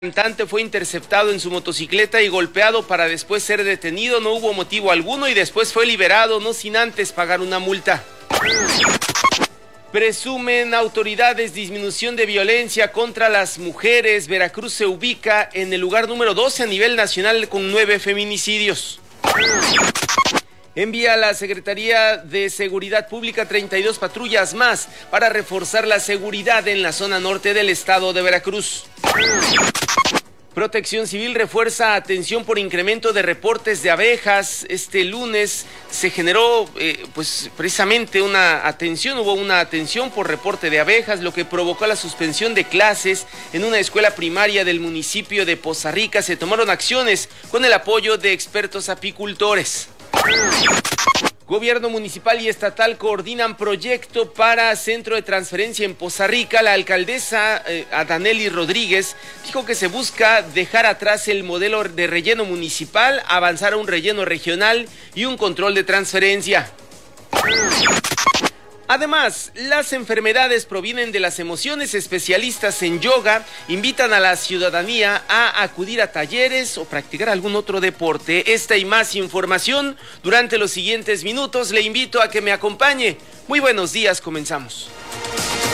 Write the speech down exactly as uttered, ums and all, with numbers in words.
El cantante fue interceptado en su motocicleta y golpeado para después ser detenido. No hubo motivo alguno y después fue liberado, no sin antes pagar una multa. Presumen autoridades disminución de violencia contra las mujeres. Veracruz se ubica en el lugar número doce a nivel nacional con nueve feminicidios. Envía a la Secretaría de Seguridad Pública treinta y dos patrullas más para reforzar la seguridad en la zona norte del estado de Veracruz. Protección Civil refuerza atención por incremento de reportes de abejas. Este lunes se generó eh, pues precisamente una atención, hubo una atención por reporte de abejas, lo que provocó la suspensión de clases en una escuela primaria del municipio de Poza Rica. Se tomaron acciones con el apoyo de expertos apicultores. Gobierno municipal y estatal coordinan proyecto para centro de transferencia en Poza Rica. La alcaldesa eh, Adaneli Rodríguez dijo que se busca dejar atrás el modelo de relleno municipal, avanzar a un relleno regional y un control de transferencia. Además, las enfermedades provienen de las emociones. Especialistas en yoga invitan a la ciudadanía a acudir a talleres o practicar algún otro deporte. Esta y más información durante los siguientes minutos. Le invito a que me acompañe. Muy buenos días, comenzamos.